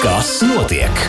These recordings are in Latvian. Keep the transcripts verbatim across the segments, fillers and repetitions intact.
Kas notiek?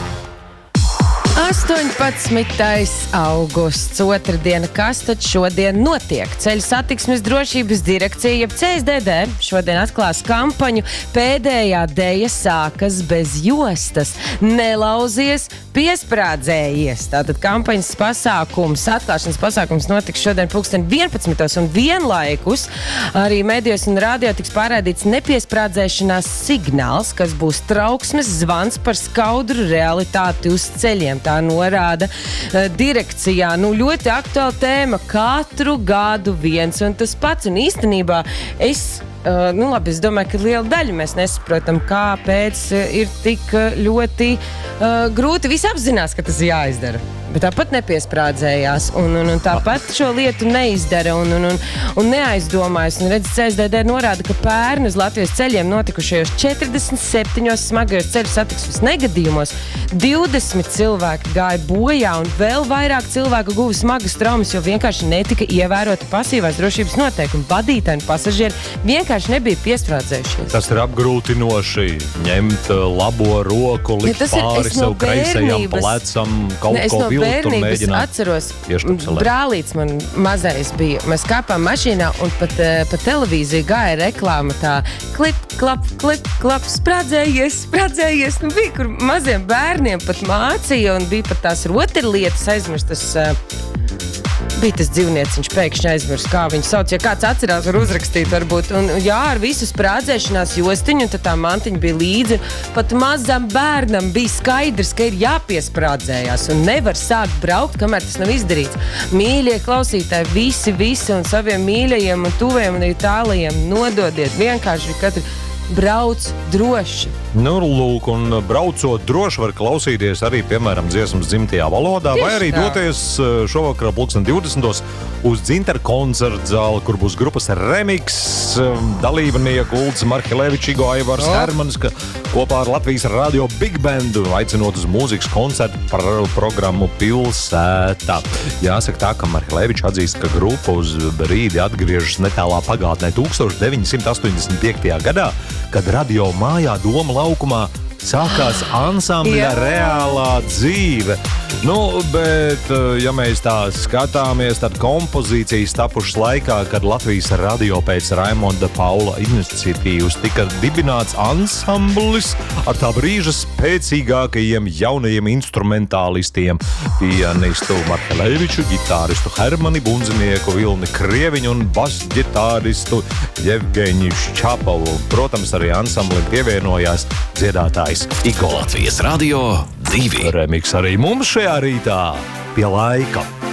astoņpadsmitais augusts, otrdiena, kas tad šodien notiek? Ceļu satiksmes drošības direkcija, jeb C S D D, šodien atklās kampaņu Pēdējā deja sākas bez jostas. Nelauzies, piesprādzējies. Tātad kampaņas pasākums, atklāšanas pasākums notiks šodien pulksten vienpadsmitos un vienlaikus arī medijos un radio tiks pārādīts nepiesprādzēšanās signāls, kas būs trauksmes zvans par skaudru realitāti uz ceļiem. Tā norāda uh, direkcijā. Nu, ļoti aktuāla tēma. Katru gadu viens un tas pats. Un īstenībā es, uh, nu labi, es domāju, ka liela daļa mēs nesaprotam, kāpēc uh, ir tik uh, ļoti uh, grūti. Visi apzinās, ka tas jāizdara. Bet tāpat nepiesprādzējās un, un, un tāpat šo lietu neizdara un, un, un, un neaizdomājas. Un redz, C S D D norāda, ka pērn uz Latvijas ceļiem notikušajos četrdesmit septiņos smagajos ceļu satiksmes negadījumos divdesmit cilvēki gāja bojā un vēl vairāk cilvēku guva smagas traumas, jo vienkārši netika ievērota pasīvās drošības noteikumi. Vadītāji un pasažieri vienkārši nebija piesprādzējušies. Tas ir apgrūtinoši ņemt labo roku, likt ja pāri no sev kreisajam plecam, kaut ne, ko no vilkt un bērnības mēģināt. Atceros, Ieštukselēt. brālīts man mazais bija. Mēs kāpām mašīnā un pat uh, pa televīziju gāja reklāma tā klip, klap, klip, klap, sprādzējies, sprādzējies. Nu, bija, kur maziem bērniem pat mācīja un bija pat tās rotaļlietas aizmirstas. Uh, Bija tas dzīvnieciņš, pēkšņi aizmirst, kā viņu sauc. Ja kāds atcerās, var uzrakstīt varbūt. Un jā, ar visu sprādzēšanās jostiņu, un tad tā mantiņa bija līdzi. Pat mazam bērnam bija skaidrs, ka ir jāpiesprādzējās un nevar sākt braukt, kamēr tas nav izdarīts. Mīļie klausītāji, visi, visi un saviem mīļajiem un tuviem un tālajiem nododiet. Vienkārši katru brauc droši. Nu, lūk, un braucot droši var klausīties arī, piemēram, dziesmas dzimtajā valodā, Tieši vai arī tā. doties šovakar pulksten divdesmitos uz Dzintaru koncertu zāli, kur būs grupas Remix, dalībnieku Ulds Marhilevičs, Igo Aivars, O. Hermans, ka kopā ar Latvijas radio Big Bandu aicinot uz mūzikas koncertu par programmu Pilsēta. Jāsaka tā, ka Marhilevičs atzīst, ka grupa uz brīdi atgriežas netālā pagātnē tūkstoš deviņi simti astoņdesmit piektajā gadā, kad radio mājā Doma laukumā sākās ansambļa reālā dzīve. Nu, bet, ja mēs tā skatāmies, tad kompozīcijas tapušas laikā, kad Latvijas radio pēc Raimonda Paula iniciatīvas tika dibināts ansamblis ar tā brīža spēcīgākajiem jaunajiem instrumentālistiem – pianistu Marhileviču, ģitāristu Hermani Bunzinieku, Vilni Krieviņu un basģitāristu Jevgeņu Šķapovu. Protams, arī ansamblim pievienojās dziedātājs Igo. Latvijas radio divi. Remix arī mums šajā rītā pie laika.